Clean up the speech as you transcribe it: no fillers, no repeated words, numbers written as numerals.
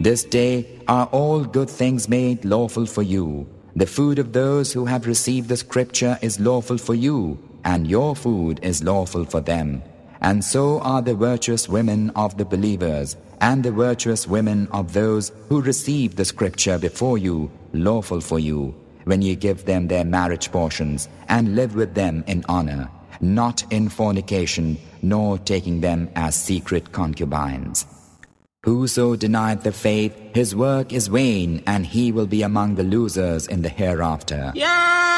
This day are all good things made lawful for you. The food of those who have received the scripture is lawful for you, and your food is lawful for them. And so are the virtuous women of the believers, and the virtuous women of those who received the scripture before you, lawful for you, when you give them their marriage portions, and live with them in honor, not in fornication, nor taking them as secret concubines. Whoso denied the faith, his work is vain, and he will be among the losers in the hereafter.